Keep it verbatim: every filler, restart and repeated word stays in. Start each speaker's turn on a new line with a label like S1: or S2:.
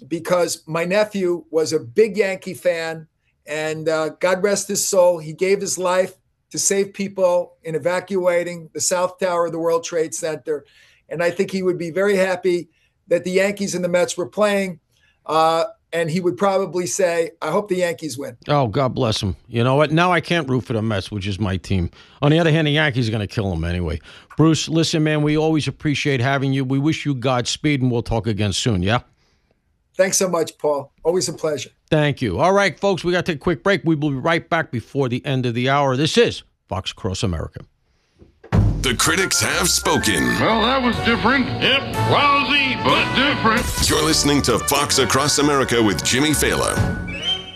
S1: because my nephew was a big Yankee fan, and uh, God rest his soul, he gave his life to save people in evacuating the South Tower of the World Trade Center. And I think he would be very happy that the Yankees and the Mets were playing. Uh, and he would probably say, I hope the Yankees win.
S2: Oh, God bless him. You know what? Now I can't root for the Mets, which is my team. On the other hand, the Yankees are going to kill them anyway. Bruce, listen, man, we always appreciate having you. We wish you Godspeed, and we'll talk again soon, yeah?
S1: Thanks so much, Paul. Always a pleasure.
S2: Thank you. All right, folks, we got to take a quick break. We will be right back before the end of the hour. This is Fox Across America.
S3: The critics have spoken.
S4: Well, that was different. Yep, lousy, but different.
S3: You're listening to Fox Across America with Jimmy Fallon.